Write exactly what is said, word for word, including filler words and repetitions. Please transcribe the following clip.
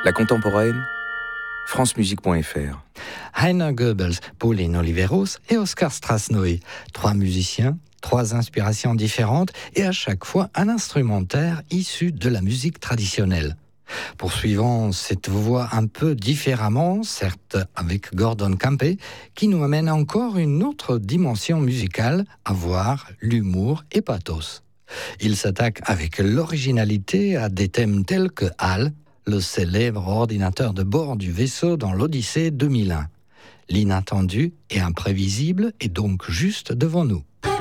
La contemporaine, francemusique point f r. Heiner Goebbels, Pauline Oliveros et Oscar Strasnoy. Trois musiciens, trois inspirations différentes et à chaque fois un instrumentaire issu de la musique traditionnelle. Poursuivons cette voie un peu différemment, certes avec Gordon Campé, qui nous amène encore une autre dimension musicale, à voir l'humour et pathos. Il s'attaque avec l'originalité à des thèmes tels que HAL, le célèbre ordinateur de bord du vaisseau dans l'Odyssée deux mille un. L'inattendu et imprévisible est donc juste devant nous.